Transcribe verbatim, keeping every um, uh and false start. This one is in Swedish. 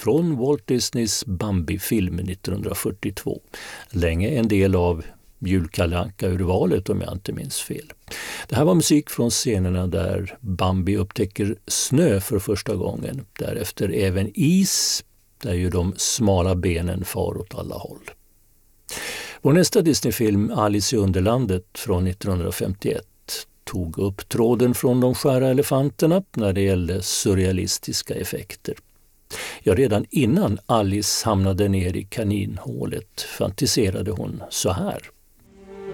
från Walt Disneys Bambi-film nittonhundrafyrtiotvå. Länge en del av Julkalle Anka-urvalet om jag inte minns fel. Det här var musik från scenerna där Bambi upptäcker snö för första gången. Därefter även is, där ju de smala benen far åt alla håll. Vår nästa Disney-film, Alice i Underlandet från nittonhundrafemtioett, tog upp tråden från de skära elefanterna när det gällde surrealistiska effekter. Ja, redan innan Alice hamnade ner i kaninhålet fantiserade hon så här.